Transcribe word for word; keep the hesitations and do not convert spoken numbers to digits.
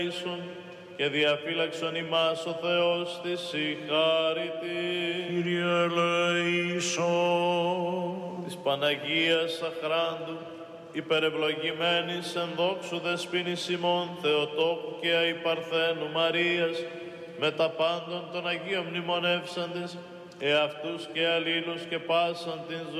και διαφύλαξον ημάς ο Θεός της η χάρητη. Κύριε ελέησον. Της Παναγίας Αχράντου, υπερευλογημένης εν δόξου δεσποίνης ημών Θεοτόκου και αϊπαρθένου Μαρίας, με τα πάντων των Αγίων μνημονεύσαντες, εαυτούς και αλλήλους και πάσαν την ζωή